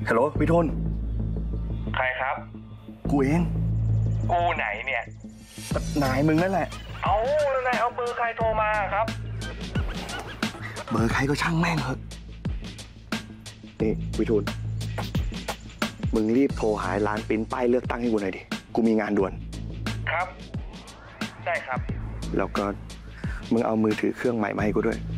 ฮัลโหลวิทูลใครครับกูเองกูไหนเนี่ยนายมึงนั่นแหละเอาแล้วนายเอาเบอร์ใครโทรมาครับเบอร์ใครก็ช่างแม่งเถอะนี่วิทูลมึงรีบโทรหาร้านปริ้นป้ายเลือกตั้งให้กูหน่อยดิกูมีงานด่วนครับได้ครับแล้วก็มึงเอามือถือเครื่องใหม่มาให้กูด้วย